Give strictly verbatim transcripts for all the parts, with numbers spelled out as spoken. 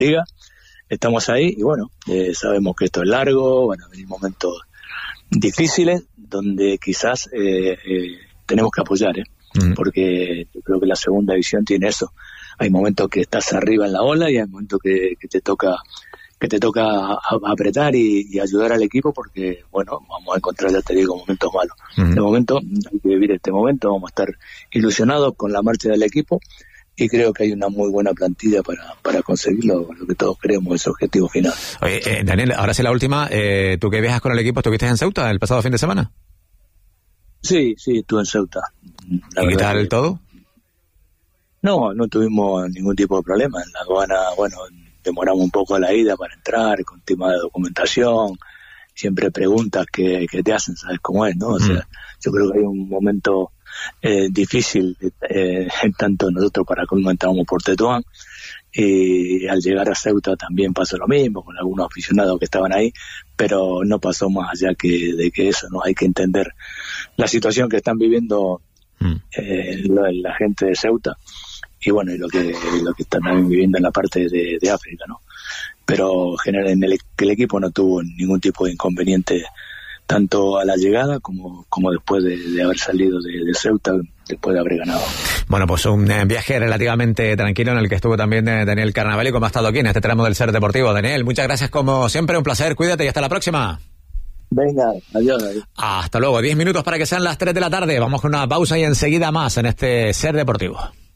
liga. Estamos ahí y bueno, eh, sabemos que esto es largo, van a venir momentos difíciles donde quizás eh, eh, tenemos que apoyar, ¿eh? Mm. Porque yo creo que la segunda división tiene eso. Hay momentos que estás arriba en la ola y hay momentos que, que te toca que te toca a, a apretar y, y ayudar al equipo porque, bueno, vamos a encontrar, ya te digo, momentos malos. Mm. De momento, hay que vivir este momento, vamos a estar ilusionados con la marcha del equipo y creo que hay una muy buena plantilla para, para conseguirlo, lo que todos queremos, ese objetivo final. Oye, eh, Daniel, ahora sí la última, eh, tú que viajas con el equipo, ¿estuviste en Ceuta el pasado fin de semana? Sí, sí, estuve en Ceuta. La ¿Y qué tal que... todo? No, no tuvimos ningún tipo de problema. En la aduana, bueno, demoramos un poco la ida para entrar, con tema de documentación, siempre preguntas que, que te hacen, sabes cómo es, ¿no? O sea, mm. yo creo que hay un momento eh, difícil, eh, tanto nosotros para cuando entramos por Tetuán, y al llegar a Ceuta también pasó lo mismo, con algunos aficionados que estaban ahí, pero no pasó más allá que de que eso, ¿no? Hay que entender la situación que están viviendo mm. eh, la, la gente de Ceuta, y bueno, y lo que lo que están también viviendo en la parte de, de África, ¿no? Pero en el, que el equipo no tuvo ningún tipo de inconveniente tanto a la llegada como, como después de, de haber salido de, de Ceuta, después de haber ganado. Bueno, pues un eh, viaje relativamente tranquilo en el que estuvo también eh, Daniel Carnavali, como ha estado aquí en este tramo del Ser Deportivo. Daniel, muchas gracias como siempre, un placer, cuídate y hasta la próxima. Venga, adiós, adiós. Hasta luego, diez minutos para que sean las tres de la tarde. Vamos con una pausa y enseguida más en este Ser Deportivo.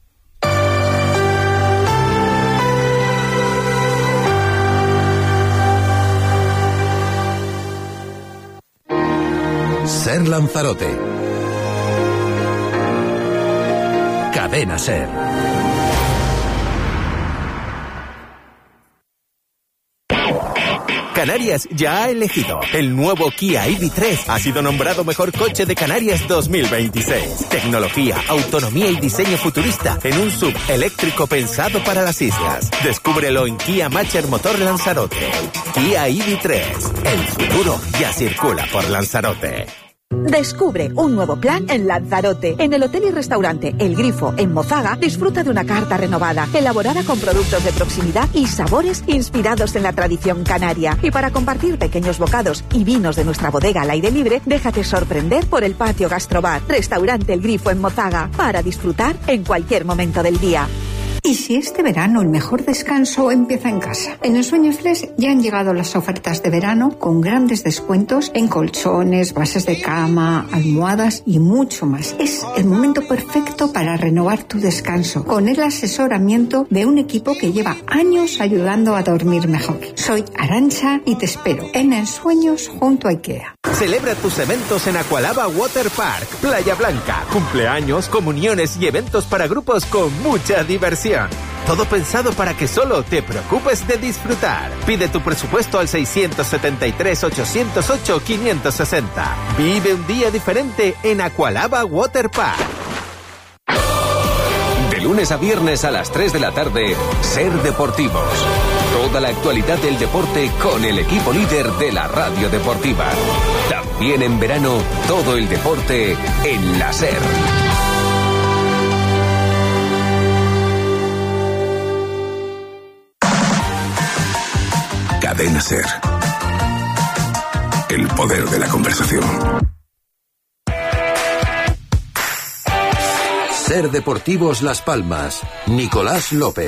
Ser Lanzarote. Cadena Ser. Canarias ya ha elegido. El nuevo Kia E V tres ha sido nombrado mejor coche de Canarias dos mil veintiséis. Tecnología, autonomía y diseño futurista en un sub eléctrico pensado para las islas. Descúbrelo en Kia Matcher Motor Lanzarote. Kia E V tres. El futuro ya circula por Lanzarote. Descubre un nuevo plan en Lanzarote. En el hotel y restaurante El Grifo, en Mozaga, disfruta de una carta renovada, elaborada con productos de proximidad y sabores inspirados en la tradición canaria. Y para compartir pequeños bocados y vinos de nuestra bodega al aire libre, déjate sorprender por el patio Gastrobar. Restaurante El Grifo en Mozaga, para disfrutar en cualquier momento del día. ¿Y si este verano el mejor descanso empieza en casa? En Ensueño Flex ya han llegado las ofertas de verano con grandes descuentos en colchones, bases de cama, almohadas y mucho más. Es el momento perfecto para renovar tu descanso con el asesoramiento de un equipo que lleva años ayudando a dormir mejor. Soy Arantxa y te espero en Ensueños junto a IKEA. Celebra tus eventos en Aqualaba Water Park, Playa Blanca. Cumpleaños, comuniones y eventos para grupos con mucha diversión. Todo pensado para que solo te preocupes de disfrutar. Pide tu presupuesto al seiscientos setenta y tres, ochocientos ocho, quinientos sesenta. Vive un día diferente en Aqualaba Water Park. De lunes a viernes a las tres de la tarde, Ser Deportivos. Toda la actualidad del deporte con el equipo líder de la radio deportiva. También en verano, todo el deporte en la Ser. Cadena Ser. El poder de la conversación. Ser Deportivos Las Palmas. Nicolás López.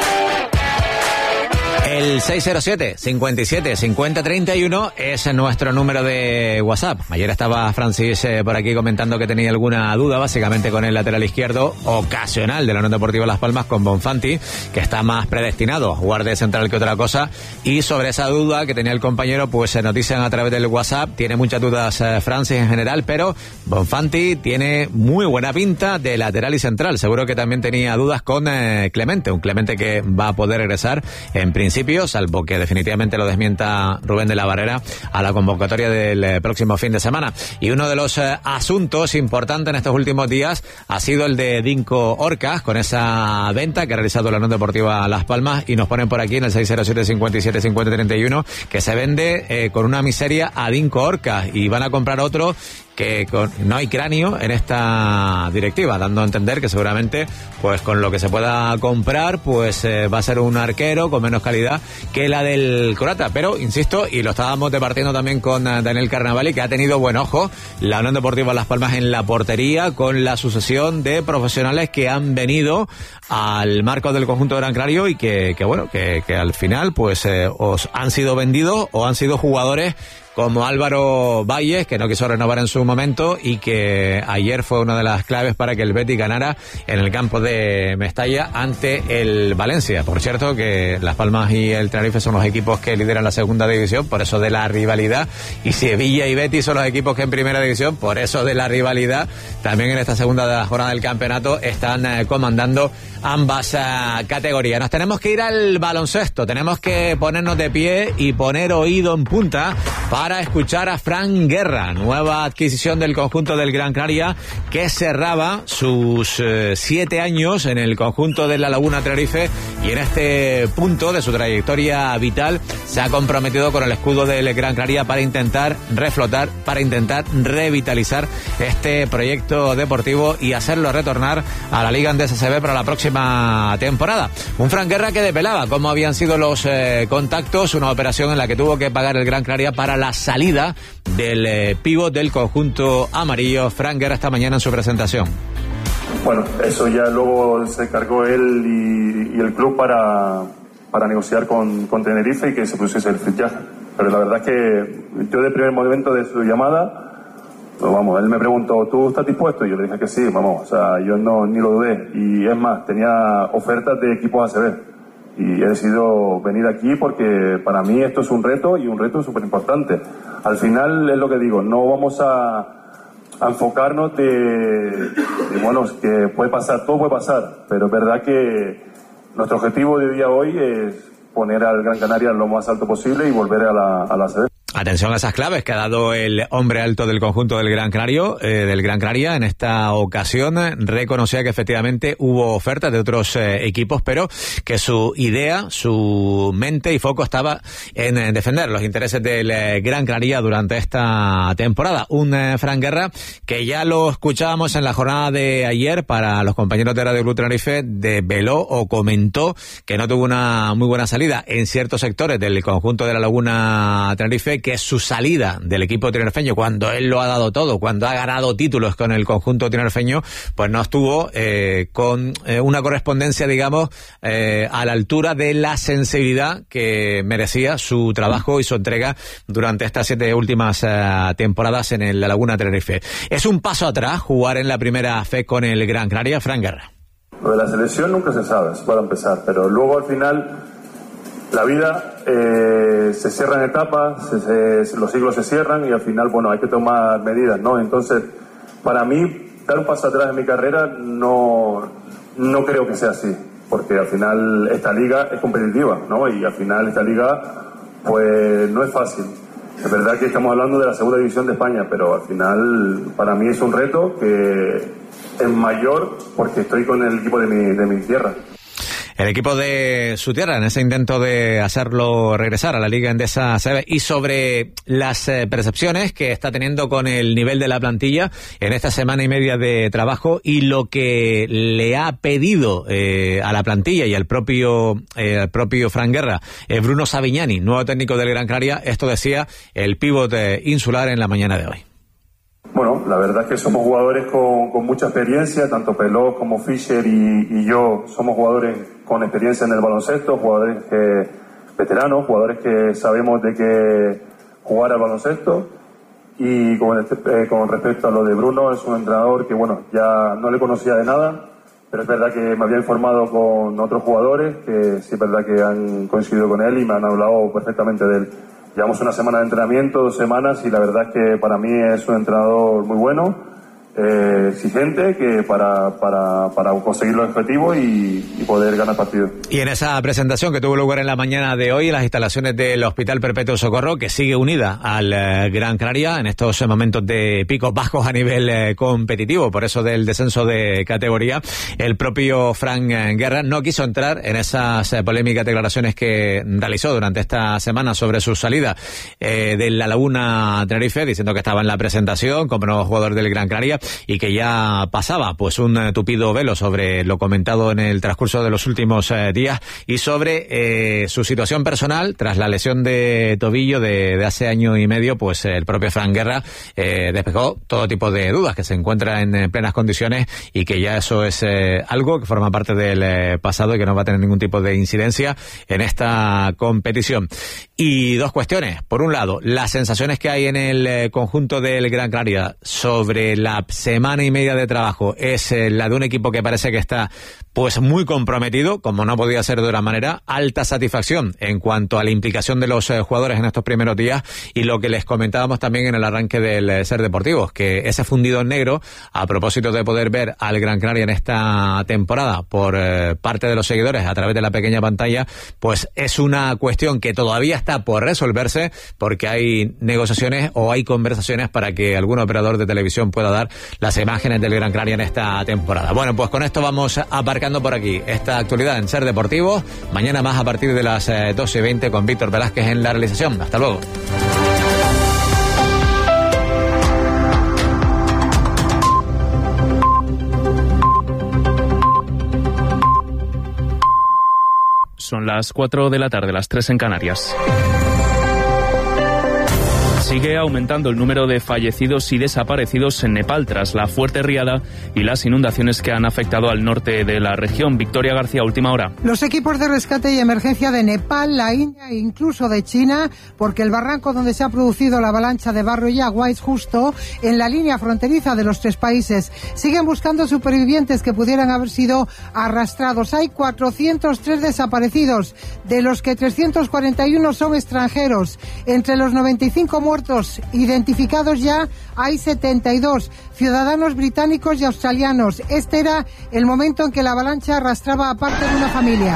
El seis cero siete, cincuenta y siete, cincuenta, treinta y uno es nuestro número de WhatsApp. Ayer estaba Francis eh, por aquí comentando que tenía alguna duda, básicamente con el lateral izquierdo ocasional de la Unión Deportiva Las Palmas, con Bonfanti, que está más predestinado a jugar de central que otra cosa. Y sobre esa duda que tenía el compañero, pues se notician a través del WhatsApp. Tiene muchas dudas eh, Francis en general, pero Bonfanti tiene muy buena pinta de lateral y central. Seguro que también tenía dudas con eh, Clemente, un Clemente que va a poder regresar en principio, salvo que definitivamente lo desmienta Rubén de la Barrera, a la convocatoria del eh, próximo fin de semana. Y uno de los eh, asuntos importantes en estos últimos días ha sido el de Dinko Orcas, con esa venta que ha realizado la Unión Deportiva Las Palmas, y nos ponen por aquí en el seis cero siete, cincuenta y siete, cincuenta, treinta y uno que se vende eh, con una miseria a Dinko Orcas, y van a comprar otro que con, no hay cráneo en esta directiva, dando a entender que seguramente pues con lo que se pueda comprar pues eh, va a ser un arquero con menos calidad que la del croata, pero insisto, y lo estábamos departiendo también con uh, Daniel Carnavali, que ha tenido buen ojo la Unión Deportiva Las Palmas en la portería, con la sucesión de profesionales que han venido al marco del conjunto de Gran Canaria y que, que bueno, que, que al final pues eh, os han sido vendidos o han sido jugadores como Álvaro Valles, que no quiso renovar en su momento y que ayer fue una de las claves para que el Betis ganara en el campo de Mestalla ante el Valencia. Por cierto, que Las Palmas y el Tenerife son los equipos que lideran la segunda división, por eso de la rivalidad, y Sevilla y Betis son los equipos que en primera división, por eso de la rivalidad, también en esta segunda jornada del campeonato están eh, comandando ambas uh, categorías. Nos tenemos que ir al baloncesto, tenemos que ponernos de pie y poner oído en punta para escuchar a Fran Guerra, nueva adquisición del conjunto del Gran Canaria, que cerraba sus eh, siete años en el conjunto de la Laguna Tenerife y en este punto de su trayectoria vital se ha comprometido con el escudo del Gran Canaria para intentar reflotar, para intentar revitalizar este proyecto deportivo y hacerlo retornar a la Liga Endesa A C B para la próxima temporada. Un Fran Guerra que desvelaba cómo habían sido los eh, contactos, una operación en la que tuvo que pagar el Gran Canaria para la salida del eh, pívot del conjunto amarillo. Fran Guerra esta mañana en su presentación. Bueno, eso ya luego se cargó él y, y el club para, para negociar con, con Tenerife y que se pusiese el fichaje. Pero la verdad es que yo de primer momento de su llamada, pues vamos, él me preguntó, ¿tú estás dispuesto? Y yo le dije que sí, vamos, o sea, yo no ni lo dudé. Y es más, tenía ofertas de equipos A C B. Y he decidido venir aquí porque para mí esto es un reto y un reto súper importante. Al final es lo que digo, no vamos a, a enfocarnos de, de, bueno, que puede pasar, todo puede pasar, pero es verdad que nuestro objetivo de día hoy es poner al Gran Canaria lo más alto posible y volver a la, a la A C B. Atención a esas claves que ha dado el hombre alto del conjunto del Gran Canario, eh, del Gran Canaria. En esta ocasión reconocía que efectivamente hubo ofertas de otros eh, equipos, pero que su idea, su mente y foco estaba en eh, defender los intereses del eh, Gran Canaria durante esta temporada. Un eh, Fran Guerra que ya lo escuchábamos en la jornada de ayer para los compañeros de Radio Blue Tenerife, desveló o comentó que no tuvo una muy buena salida en ciertos sectores del conjunto de la Laguna Tenerife, que su salida del equipo tinerfeño, cuando él lo ha dado todo, cuando ha ganado títulos con el conjunto tinerfeño, pues no estuvo eh, con eh, una correspondencia, digamos, eh, a la altura de la sensibilidad que merecía su trabajo y su entrega durante estas siete últimas eh, temporadas en el La Laguna Tenerife. ¿Es un paso atrás jugar en la primera fe con el Gran Canaria, Fran Guerra? Lo de la selección nunca se sabe, para empezar, pero luego al final la vida eh, se cierra en etapas, se, se, los ciclos se cierran y al final, bueno, hay que tomar medidas, ¿no? Entonces, para mí, dar un paso atrás en mi carrera no, no creo que sea así, porque al final esta liga es competitiva, ¿no? Y al final esta liga, pues, no es fácil. Es verdad que estamos hablando de la segunda división de España, pero al final, para mí es un reto que es mayor porque estoy con el equipo de mi, de mi tierra. El equipo de su tierra en ese intento de hacerlo regresar a la Liga Endesa A C B, y sobre las eh, percepciones que está teniendo con el nivel de la plantilla en esta semana y media de trabajo y lo que le ha pedido eh, a la plantilla y al propio eh, al propio Fran Guerra, eh, Bruno Savignani, nuevo técnico del Gran Canaria. Esto decía el pívot eh, insular en la mañana de hoy. Bueno, la verdad es que somos jugadores con, con mucha experiencia, tanto Peló como Fischer y, y yo somos jugadores con experiencia en el baloncesto, jugadores que, veteranos, jugadores que sabemos de qué jugar al baloncesto. Y con, este, eh, con respecto a lo de Bruno, es un entrenador que, bueno, ya no le conocía de nada, pero es verdad que me había informado con otros jugadores que sí es verdad que han coincidido con él y me han hablado perfectamente de él. Llevamos una semana de entrenamiento, dos semanas, y la verdad es que para mí es un entrenador muy bueno eh, exigente que para, para, para conseguir los objetivos y, y poder ganar partidos. Y en esa presentación que tuvo lugar en la mañana de hoy en las instalaciones del Hospital Perpetuo Socorro, que sigue unida al eh, Gran Canaria en estos momentos de picos bajos a nivel eh, competitivo, por eso del descenso de categoría, el propio Fran Guerra no quiso entrar en esas eh, polémicas declaraciones que realizó durante esta semana sobre su salida eh, de la Laguna Tenerife, diciendo que estaba en la presentación como nuevo jugador del Gran Canaria y que ya pasaba pues un eh, tupido velo sobre lo comentado en el transcurso de los últimos eh, días y sobre eh, su situación personal tras la lesión de tobillo de, de hace año y medio. Pues eh, el propio Fran Guerra eh, despejó todo tipo de dudas, que se encuentra en eh, plenas condiciones y que ya eso es eh, algo que forma parte del eh, pasado y que no va a tener ningún tipo de incidencia en esta competición. Y dos cuestiones. Por un lado, las sensaciones que hay en el eh, conjunto del Gran Canaria sobre la semana y media de trabajo es eh, la de un equipo que parece que está pues muy comprometido, como no podía ser de otra manera, alta satisfacción en cuanto a la implicación de los eh, jugadores en estos primeros días y lo que les comentábamos también en el arranque del eh, Ser Deportivos, que ese fundido en negro, a propósito de poder ver al Gran Canaria en esta temporada por eh, parte de los seguidores a través de la pequeña pantalla, pues es una cuestión que todavía está por resolverse porque hay negociaciones o hay conversaciones para que algún operador de televisión pueda dar las imágenes del Gran Canaria en esta temporada. Bueno, pues con esto vamos aparcando por aquí esta actualidad en Ser Deportivo. Mañana más a partir de las eh, doce y veinte con Víctor Velázquez en la realización. Hasta luego. Son las cuatro de la tarde, las tres en Canarias. Sigue aumentando el número de fallecidos y desaparecidos en Nepal tras la fuerte riada y las inundaciones que han afectado al norte de la región. Victoria García, última hora. Los equipos de rescate y emergencia de Nepal, la India e incluso de China, porque el barranco donde se ha producido la avalancha de barro y agua es justo en la línea fronteriza de los tres países. Siguen buscando supervivientes que pudieran haber sido arrastrados. Hay cuatrocientos tres desaparecidos, de los que trescientos cuarenta y uno son extranjeros. Entre los noventa y cinco muertos identificados ya hay setenta y dos ciudadanos británicos y australianos. Este era el momento en que la avalancha arrastraba a parte de una familia.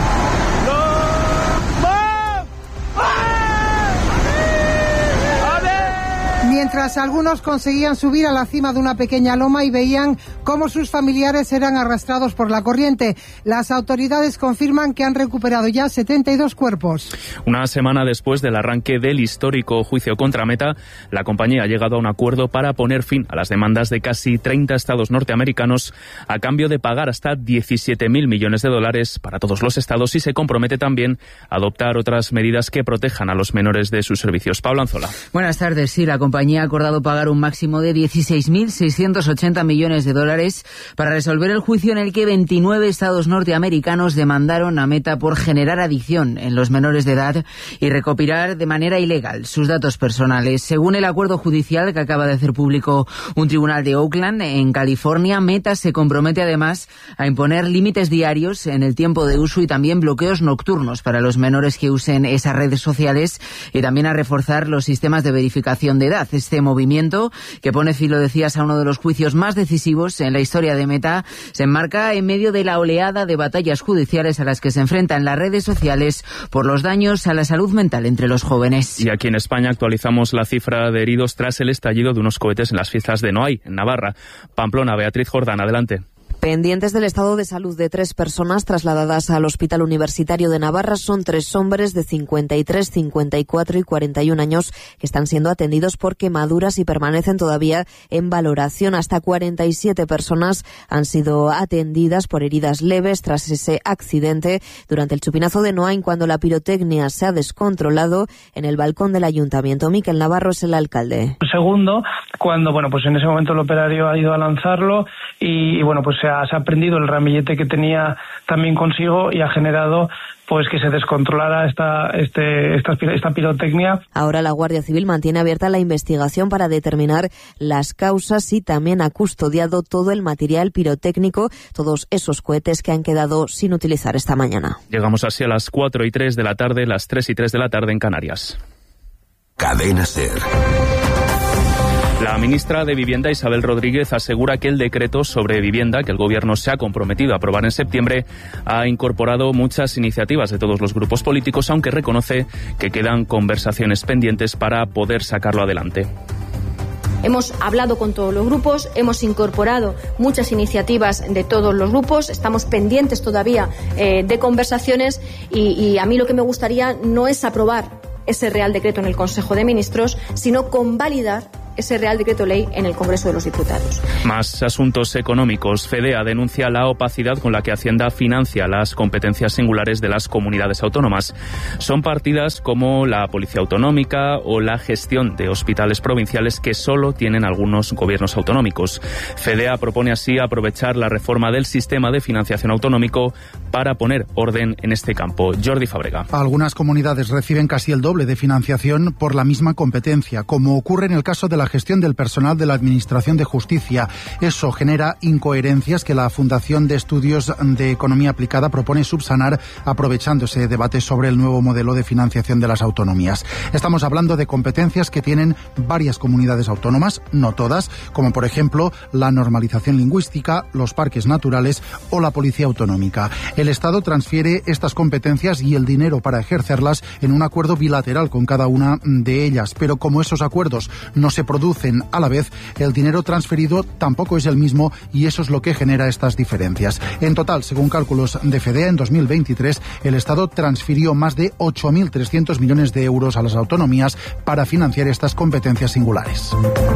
Mientras algunos conseguían subir a la cima de una pequeña loma y veían cómo sus familiares eran arrastrados por la corriente. Las autoridades confirman que han recuperado ya setenta y dos cuerpos. Una semana después del arranque del histórico juicio contra Meta, la compañía ha llegado a un acuerdo para poner fin a las demandas de casi treinta estados norteamericanos a cambio de pagar hasta diecisiete mil millones de dólares para todos los estados y se compromete también a adoptar otras medidas que protejan a los menores de sus servicios. Pablo Anzola. Buenas tardes. Sí, la compañía ha acordado pagar un máximo de dieciséis mil seiscientos ochenta millones de dólares para resolver el juicio en el que veintinueve estados norteamericanos demandaron a Meta por generar adicción en los menores de edad y recopilar de manera ilegal sus datos personales. Según el acuerdo judicial que acaba de hacer público un tribunal de Oakland, en California, Meta se compromete además a imponer límites diarios en el tiempo de uso y también bloqueos nocturnos para los menores que usen esas redes sociales y también a reforzar los sistemas de verificación de edad. Este movimiento, que pone fin, lo decías, a uno de los juicios más decisivos en la historia de Meta, se enmarca en medio de la oleada de batallas judiciales a las que se enfrentan las redes sociales por los daños a la salud mental entre los jóvenes. Y aquí en España actualizamos la cifra de heridos tras el estallido de unos cohetes en las fiestas de Noailles, en Navarra. Pamplona, Beatriz Jordán, adelante. Pendientes del estado de salud de tres personas trasladadas al Hospital Universitario de Navarra, son tres hombres de cincuenta y tres, cincuenta y cuatro y cuarenta y un años que están siendo atendidos por quemaduras y permanecen todavía en valoración. Hasta cuarenta y siete personas han sido atendidas por heridas leves tras ese accidente durante el chupinazo de Noailles, cuando la pirotecnia se ha descontrolado en el balcón del ayuntamiento. Miquel Navarro es el alcalde. Segundo, cuando bueno pues en ese momento el operario ha ido a lanzarlo y, y bueno pues se ha se ha prendido el ramillete que tenía también consigo y ha generado pues que se descontrolara esta, este, esta, esta pirotecnia. Ahora la Guardia Civil mantiene abierta la investigación para determinar las causas y también ha custodiado todo el material pirotécnico, todos esos cohetes que han quedado sin utilizar esta mañana. Llegamos así a las cuatro y tres de la tarde, las tres y tres de la tarde en Canarias. Cadena Ser. La ministra de Vivienda, Isabel Rodríguez, asegura que el decreto sobre vivienda que el Gobierno se ha comprometido a aprobar en septiembre ha incorporado muchas iniciativas de todos los grupos políticos, aunque reconoce que quedan conversaciones pendientes para poder sacarlo adelante. Hemos hablado con todos los grupos, hemos incorporado muchas iniciativas de todos los grupos, estamos pendientes todavía eh, de conversaciones y, y a mí lo que me gustaría no es aprobar ese Real Decreto en el Consejo de Ministros, sino convalidar ese Real Decreto Ley en el Congreso de los Diputados. Más asuntos económicos. FEDEA denuncia la opacidad con la que Hacienda financia las competencias singulares de las comunidades autónomas. Son partidas como la Policía Autonómica o la gestión de hospitales provinciales que solo tienen algunos gobiernos autonómicos. FEDEA propone así aprovechar la reforma del sistema de financiación autonómico para poner orden en este campo. Jordi Fábrega. Algunas comunidades reciben casi el doble de financiación por la misma competencia, como ocurre en el caso de la gestión del personal de la Administración de Justicia. Eso genera incoherencias que la Fundación de Estudios de Economía Aplicada propone subsanar aprovechando ese debate sobre el nuevo modelo de financiación de las autonomías. Estamos hablando de competencias que tienen varias comunidades autónomas, no todas, como por ejemplo la normalización lingüística, los parques naturales o la Policía Autonómica. El Estado transfiere estas competencias y el dinero para ejercerlas en un acuerdo bilateral con cada una de ellas, pero como esos acuerdos no se producen a la vez, el dinero transferido tampoco es el mismo y eso es lo que genera estas diferencias. En total, según cálculos de FEDEA, en dos mil veintitrés el Estado transfirió más de ocho mil trescientos millones de euros a las autonomías para financiar estas competencias singulares.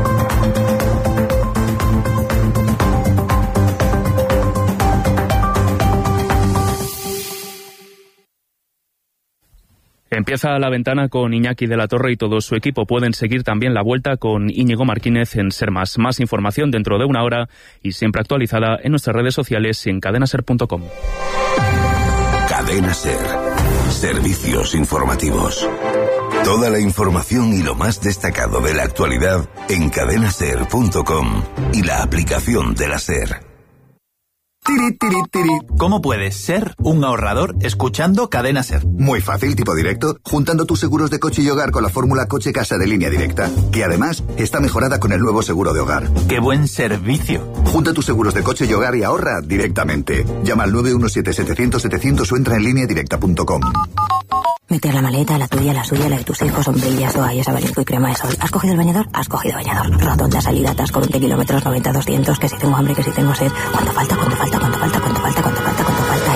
Empieza la ventana con Iñaki de la Torre y todo su equipo. Pueden seguir también la vuelta con Íñigo Martínez en Ser Más. Más información dentro de una hora y siempre actualizada en nuestras redes sociales y en cadena ser punto com. Cadena Ser. Servicios informativos. Toda la información y lo más destacado de la actualidad en cadena ser punto com y la aplicación de la Ser. Tiri, tiri, tiri. ¿Cómo puedes ser un ahorrador escuchando Cadena Ser? Muy fácil, tipo directo, juntando tus seguros de coche y hogar con la fórmula Coche-Casa de Línea Directa, que además está mejorada con el nuevo seguro de hogar. ¡Qué buen servicio! Junta tus seguros de coche y hogar y ahorra directamente. Llama al nueve uno siete, setecientos, setecientos o entra en línea directa punto com. Meter la maleta, la tuya, la suya, la de tus hijos, sombrillas, toallas, abanico y crema de sol. ¿Has cogido el bañador? Has cogido bañador. Rotonda, salida, atasco, veinte kilómetros, noventa, doscientos, que si tengo hambre, que si tengo sed. ¿Cuánto falta? ¿Cuánto falta? ¿Cuánto falta? ¿Cuánto falta? ¿Cuánto falta? ¿Cuánto falta?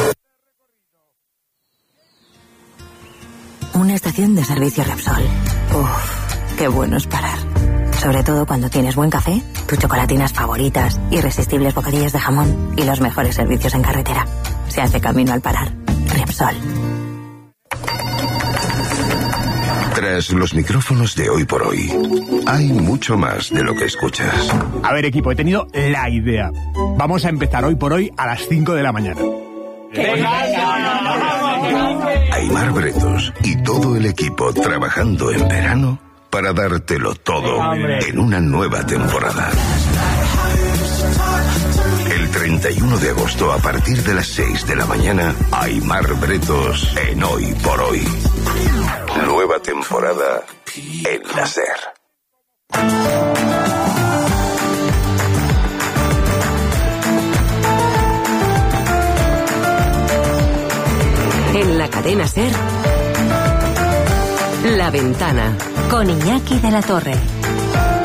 Y... una estación de servicio Repsol. Uff, qué bueno es parar. Sobre todo cuando tienes buen café, tus chocolatinas favoritas, irresistibles bocadillos de jamón y los mejores servicios en carretera. Se hace camino al parar. Repsol. Tras los micrófonos de Hoy por Hoy, hay mucho más de lo que escuchas. A ver, equipo, he tenido la idea. Vamos a empezar Hoy por Hoy a las cinco de la mañana. Aimar Bretos y todo el equipo trabajando en verano para dártelo todo en una nueva temporada. El treinta y uno de agosto, a partir de las seis de la mañana, Aimar Bretos en Hoy por Hoy. Nueva temporada en la Ser. En la cadena Ser, La Ventana, con Iñaki de la Torre.